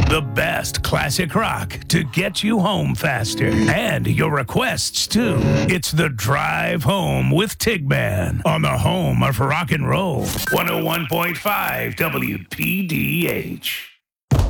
The best classic rock to get you home faster. And your requests, too. It's The Drive Home with Tigman on the home of rock and roll. 101.5 WPDH.